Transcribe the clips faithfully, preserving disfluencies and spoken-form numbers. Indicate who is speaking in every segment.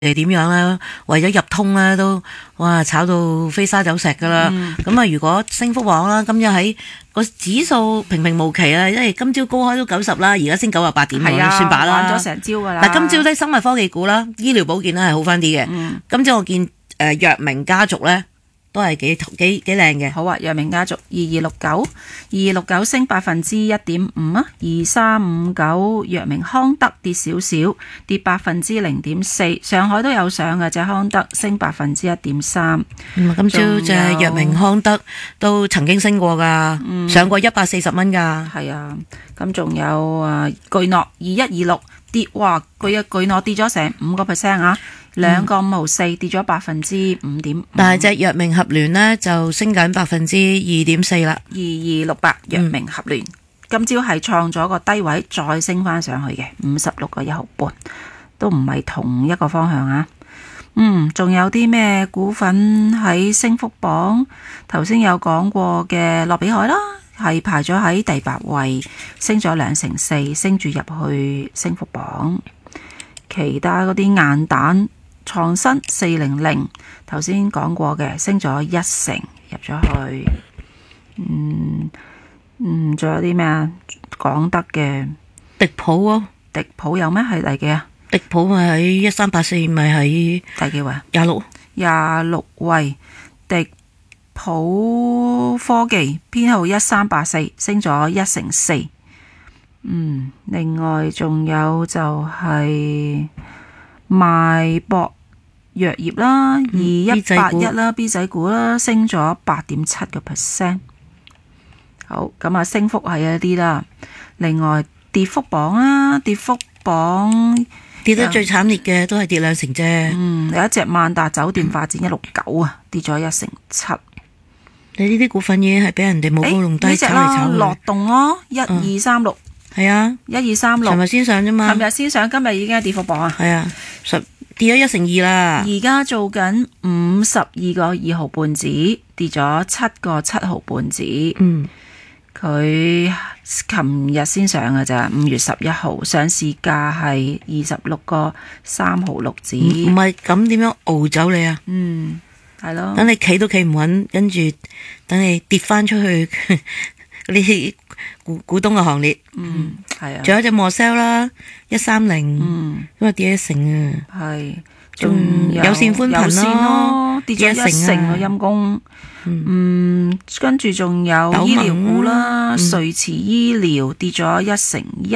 Speaker 1: 係點樣咧？為咗入通咧，都哇炒到飛沙走石噶啦。咁啊、嗯，如果升幅榜啦，今日喺個指數平平無奇啦，因為今朝高開都九十啦，而家升九十八點，係啊，算把啦。
Speaker 2: 玩咗成朝噶啦。
Speaker 1: 嗱，今朝咧生物科技股啦，醫療保健咧係好翻啲嘅。嗯、今朝我見誒藥明家族咧。都係幾幾幾靚嘅。
Speaker 2: 好啊，藥明家族二二六九，二二六九升百分之一點五啊，二三五九藥明康德跌少少，跌百分之零點四。上海都有上嘅，隻康德升百分之一點三。
Speaker 1: 嗯，今朝隻藥明康德都曾經升過噶，嗯、上過一百四十蚊噶。
Speaker 2: 係啊，咁仲有啊巨諾二一二六跌，哇巨啊巨諾跌咗成五個 percent 啊。兩個五毫四跌咗百分之五點五，
Speaker 1: 但係隻藥明合聯呢就升緊百分之二點四啦。
Speaker 2: 二二六八藥明合聯、嗯、今朝係創咗個低位，再升翻上去嘅五十六個一毫半，都唔係同一個方向啊。嗯，仲有啲咩股份喺升幅榜？頭先有講過嘅樂比海啦，係排咗喺第八位，升咗兩成四，升住入去升幅榜。其他嗰啲硬蛋。創新四零零，頭先講過嘅，升咗一成入咗去。嗯嗯，仲有啲咩啊？講得嘅
Speaker 1: 迪普哦，
Speaker 2: 迪普有咩係嚟嘅啊？
Speaker 1: 迪普咪喺一三八四，咪喺
Speaker 2: 第幾位？
Speaker 1: 廿六
Speaker 2: 廿六位。迪普科技編號一三八四，升咗一成四。嗯，另外仲有就係、是。邁博藥業啦，二一八一啦 ，B 仔股啦，升咗八點七個 percent。好，咁啊，升幅係一啲啦。另外跌幅榜啦，跌幅榜
Speaker 1: 跌得最慘烈嘅都係跌兩成啫。
Speaker 2: 嗯，有一隻萬達酒店發展一六九啊，跌咗一成七。
Speaker 1: 你呢啲股份已經係俾人哋冇高弄低炒嚟炒去。
Speaker 2: 樂動咯，一二三六。
Speaker 1: 係啊，
Speaker 2: 一二三六，
Speaker 1: 尋日先上啫嘛。
Speaker 2: 尋日先上，今日已經係跌幅榜啊。
Speaker 1: 係啊，十跌咗一成二啦。
Speaker 2: 而家做緊五十二個二毫半子，跌咗七個七毫半子。嗯，佢琴日先上嘅咋，五月十一號上市價係二十六個三毫六子。唔
Speaker 1: 係咁點樣熬走你啊？
Speaker 2: 嗯，係咯。
Speaker 1: 等你企都企唔穩，跟住等你跌翻出去嗰啲。股股東嘅行列，
Speaker 2: 嗯，係啊，
Speaker 1: 仲有一隻摩 sell 啦，一三零，
Speaker 2: 嗯，
Speaker 1: 因為跌一成啊，
Speaker 2: 係，
Speaker 1: 仲有線寬頻咯，
Speaker 2: 跌咗一成啊，陰公，嗯，跟住仲有醫療股啦，瑞慈醫療跌咗一成一，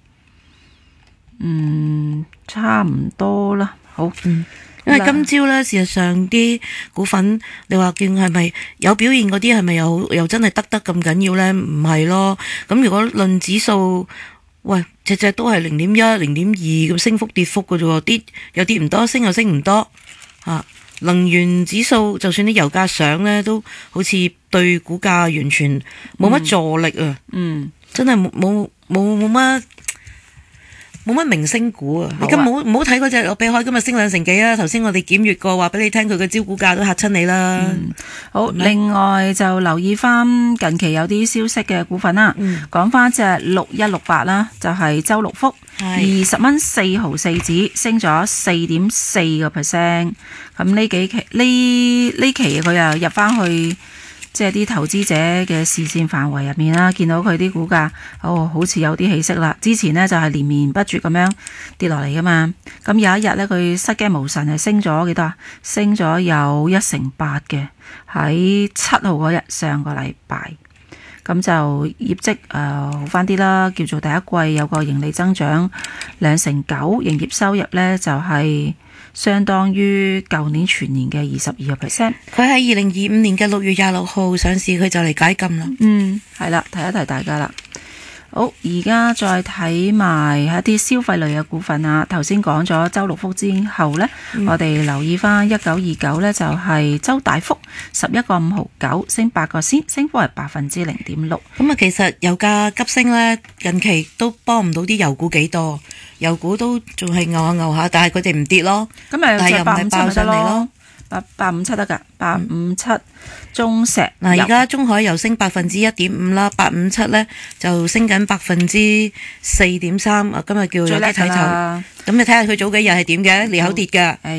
Speaker 2: 嗯，差唔多啦，好。嗯
Speaker 1: 因為今朝咧，事實上啲股份，你話見係咪有表現嗰啲，係咪又又真係得得咁緊要咧？唔係咯。咁如果論指數，喂，隻隻都係零點一、零點二咁升幅跌幅嘅啫喎，跌又跌唔多，升又升唔多。啊，能源指數就算啲油價上咧，都好似對股價完全冇乜助力啊。嗯，真係冇冇冇冇乜。冇乜明星股啊！你今冇唔好睇嗰隻樂比海今日升兩成幾啊！頭先我哋檢閱過，話俾你聽佢嘅招股價都嚇親你啦。
Speaker 2: 嗯、好，嗎另外就留意翻近期有啲消息嘅股份啦。講翻隻六一六八啦，就係、是、周六福，二十蚊四毫四子，升咗四點四個 percent。咁呢幾期呢呢期佢又入翻去。即係啲投資者嘅視線範圍入面啦，見到佢啲股價，哦，好似有啲起色啦。之前呢就係連綿不絕咁樣跌落嚟噶嘛。咁有一日呢，佢失驚無神係升咗幾多啊？升咗有一成八嘅，喺七號嗰日上個禮拜。咁就業績誒好翻啲啦，叫做第一季有個盈利增長兩成九，營業收入呢就係、是。相當於舊年全年嘅二十二個 percent。
Speaker 1: 佢喺二零二五年嘅六月廿六號上市，佢就嚟解禁啦。
Speaker 2: 嗯，係啦，提一提大家啦。好，而家再睇埋一啲消費類嘅股份啊。頭先講咗周六福之後呢，嗯、我哋留意翻一九二九呢，就係周大福十一個五毫九，升八個仙，升幅係百分之零點六。
Speaker 1: 咁啊，其實油價急升呢，近期都幫唔到啲油股幾多，油股都仲係牛下牛下，但係佢哋唔跌咯。
Speaker 2: 咁咪
Speaker 1: 但係又唔係爆上嚟咯。
Speaker 2: 八八五七得噶，八五七中石
Speaker 1: 嗱，而家中海油升百分之一點五啦，八五七咧就升緊百分之四點三啊，今日叫有啲睇頭，咁你睇下佢早幾日係點嘅，裂口跌噶。